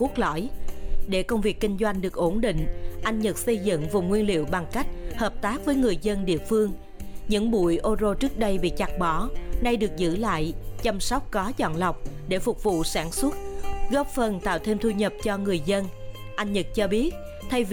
cốt lõi. Để công việc kinh doanh được ổn định, anh Nhật xây dựng vùng nguyên liệu bằng cách hợp tác với người dân địa phương. Những bụi oro trước đây bị chặt bỏ, nay được giữ lại, chăm sóc có chọn lọc để phục vụ sản xuất, góp phần tạo thêm thu nhập cho người dân. Anh Nhật cho biết, thay vì